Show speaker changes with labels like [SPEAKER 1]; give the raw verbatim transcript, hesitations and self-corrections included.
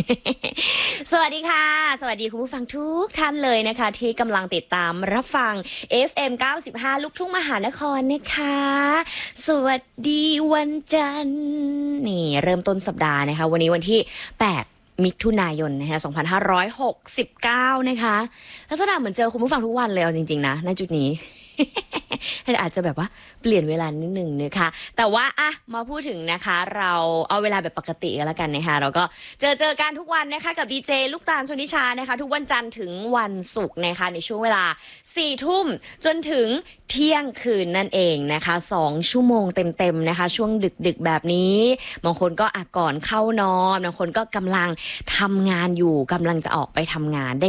[SPEAKER 1] สวัสดีค่ะสวัสดีคุณผู้ฟังทุกท่านเลยนะคะที่กำลังติดตามรับฟัง เอฟ เอ็ม เก้าสิบห้า ลูกทุ่งมหานครนะคะสวัสดีวันจันทร์นี่เริ่มต้นสัปดาห์นะคะวันนี้วันที่แปดมิถุนายนนะคะสองพันห้าร้อยหกสิบเก้านะคะลักษณะเหมือนเจอคุณผู้ฟังทุกวันเลยเอาจริงๆนะณจุดนี้ อาจจะแบบว่าเปลี่ยนเวลานิดนึงนะคะแต่ว่าอะมาพูดถึงนะคะเราเอาเวลาแบบปกติกันแล้วกันนะคะเราก็เจอเจอกันทุกวันนะคะกับดีเจลูกตาลชนิชานะคะทุกวันจันทร์ถึงวันศุกร์นะคะในช่วงเวลาสี่ทุ่มจนถึงเที่ยงคืนนั่นเองนะคะสองชั่วโมงเต็มๆนะคะช่วงดึกๆแบบนี้บางคนก็อ่ะก่อนเข้านอนบางคนก็กำลังทำงานอยู่กำลังจะออกไปทำงานได้